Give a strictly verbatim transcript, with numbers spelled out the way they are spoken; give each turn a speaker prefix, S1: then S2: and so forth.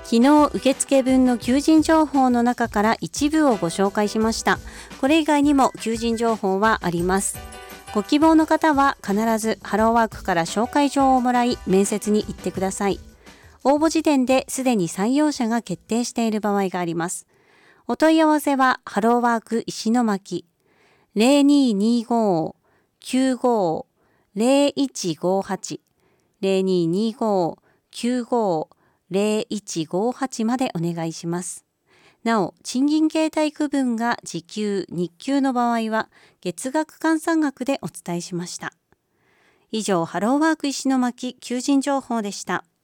S1: 昨日受付分の求人情報の中から一部をご紹介しました。これ以外にも求人情報はあります。ご希望の方は必ずハローワークから紹介状をもらい面接に行ってください。応募時点ですでに採用者が決定している場合があります。お問い合わせはハローワーク石巻 ゼロにーにーごーきゅうごーゼロいちごはち ゼロにーにーごーきゅうごーゼロいちごはちまでお願いします。なお、賃金形態区分が時給、日給の場合は月額換算額でお伝えしました。以上、ハローワーク石巻求人情報でした。